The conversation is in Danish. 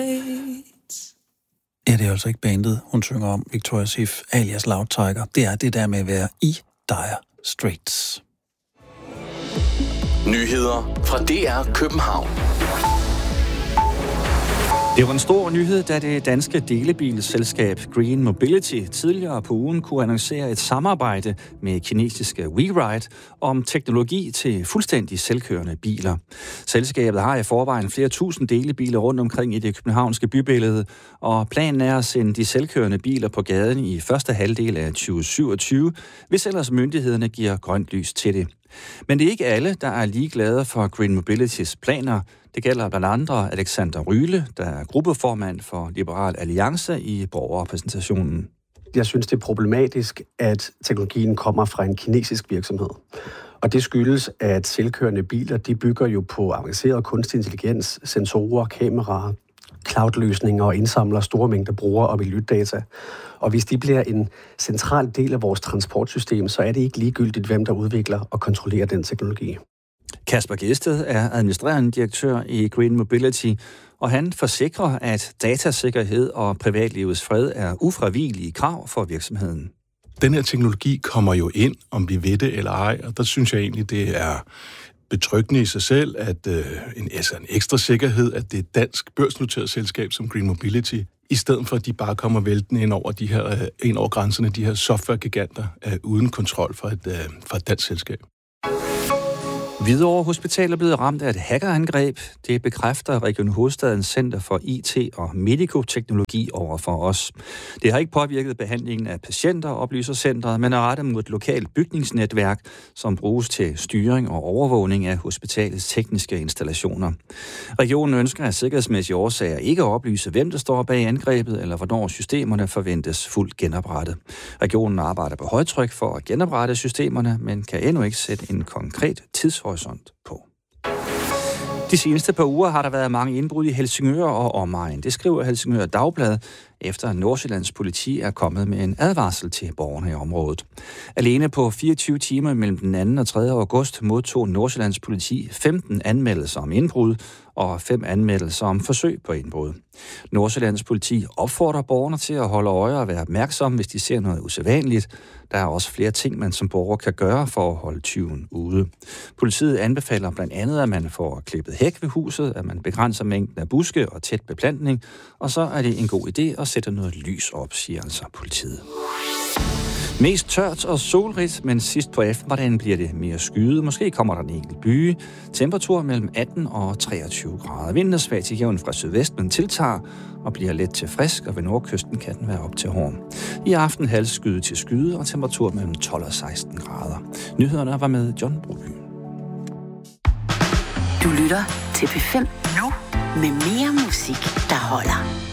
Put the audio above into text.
Ja, det er altså ikke bandet, hun synger om, Victoria Ziff alias Loud Tiger. Det er det der med at være i Dire Straits. Nyheder fra DR København. Det var en stor nyhed, da det danske delebilselskab Green Mobility tidligere på ugen kunne annoncere et samarbejde med kinesiske WeRide om teknologi til fuldstændig selvkørende biler. Selskabet har i forvejen flere tusind delebiler rundt omkring i det københavnske bybillede, og planen er at sende de selvkørende biler på gaden i første halvdel af 2027, hvis ellers myndighederne giver grønt lys til det. Men det er ikke alle, der er lige glade for Green Mobilitys planer. Det gælder blandt andre Alexander Ryle, der er gruppeformand for Liberal Alliance i borgerrepræsentationen. Jeg synes, det er problematisk, at teknologien kommer fra en kinesisk virksomhed. Og det skyldes, at selvkørende biler, de bygger jo på avanceret kunstig intelligens, sensorer, kameraer, cloud-løsninger og indsamler store mængder bruger- og miljødata. Og hvis de bliver en central del af vores transportsystem, så er det ikke ligegyldigt, hvem der udvikler og kontrollerer den teknologi. Kasper Gested er administrerende direktør i Green Mobility, og han forsikrer, at datasikkerhed og privatlivets fred er ufravigelige krav for virksomheden. Den her teknologi kommer jo ind, om vi ved det eller ej, og der synes jeg egentlig, det er betryggende i sig selv, at en ekstra sikkerhed, at det er et dansk børsnoteret selskab som Green Mobility, i stedet for at de bare kommer væltende ind over grænserne, de her softwaregiganter, uden kontrol fra et dansk selskab. Hvidovre Hospital er blevet ramt af et hackerangreb. Det bekræfter Region Hovedstadens Center for IT og Medicoteknologi over for os. Det har ikke påvirket behandlingen af patienter, oplyser centret, men er rettet mod et lokalt bygningsnetværk, som bruges til styring og overvågning af hospitalets tekniske installationer. Regionen ønsker af sikkerhedsmæssige årsager ikke at oplyse, hvem der står bag angrebet, eller hvornår systemerne forventes fuldt genoprettet. Regionen arbejder på højtryk for at genoprette systemerne, men kan endnu ikke sætte en konkret tidshorisont på. De seneste par uger har der været mange indbrud i Helsingør og omegn. Det skriver Helsingør Dagblad, efter at Nordsjællands politi er kommet med en advarsel til borgerne i området. Alene på 24 timer mellem den 2. og 3. august modtog Nordsjællands politi 15 anmeldelser om indbrud og 5 anmeldelser om forsøg på indbrud. Nordsjællands politi opfordrer borgerne til at holde øje og være opmærksomme, hvis de ser noget usædvanligt. Der er også flere ting, man som borger kan gøre for at holde tyven ude. Politiet anbefaler blandt andet, at man får klippet hæk ved huset, at man begrænser mængden af buske og tæt beplantning, og så er det en god idé at sætte noget lys op, siger altså politiet. Mest tørt og solrigt, men sidst på eftermiddagen bliver det mere skyet. Måske kommer der en enkelt byge. Temperatur mellem 18 og 23 grader. Vinden er svag til jævn fra sydvest, men tiltager og bliver let til frisk, og ved nordkysten kan den være op til hård. I aften halvskyde til skyde og temperatur mellem 12 og 16 grader. Nyhederne var med John Broby. Du lytter til P5 nu med mere musik, der holder.